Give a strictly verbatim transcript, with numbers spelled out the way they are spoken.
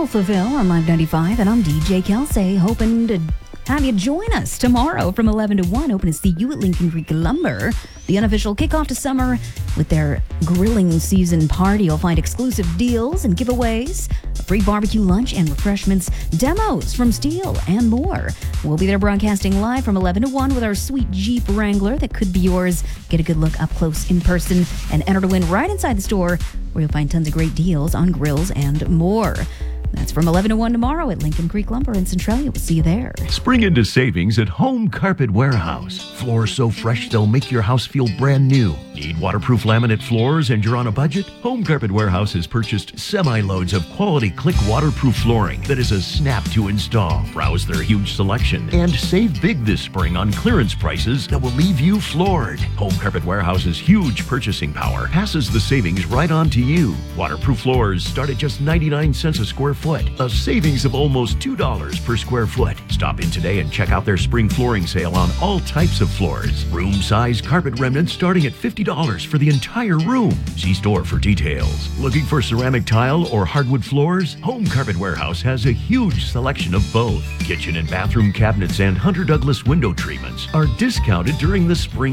Fulfill on Live ninety-five, and I'm D J Kelsey, hoping to have you join us tomorrow from eleven to one. Hoping to see you at Lincoln Creek Lumber, the unofficial kickoff to summer with their grilling season party. You'll find exclusive deals and giveaways, a free barbecue lunch and refreshments, demos from Steel, and more. We'll be there broadcasting live from eleven to one with our sweet Jeep Wrangler that could be yours. Get a good look up close in person and enter to win right inside the store, where you'll find tons of great deals on grills and more. That's from eleven to one tomorrow at Lincoln Creek Lumber in Centralia. We'll see you there. Spring into savings at Home Carpet Warehouse. Floors so fresh they'll make your house feel brand new. Need waterproof laminate floors and you're on a budget? Home Carpet Warehouse has purchased semi-loads of quality click waterproof flooring that is a snap to install. Browse their huge selection and save big this spring on clearance prices that will leave you floored. Home Carpet Warehouse's huge purchasing power passes the savings right on to you. Waterproof floors start at just ninety-nine cents a square foot. A savings of almost two dollars per square foot. Stop in today and check out their spring flooring sale on all types of floors. Room size carpet remnants starting at fifty dollars for the entire room. See store for details. Looking for ceramic tile or hardwood floors? Home Carpet Warehouse has a huge selection of both. Kitchen and bathroom cabinets and Hunter Douglas window treatments are discounted during the spring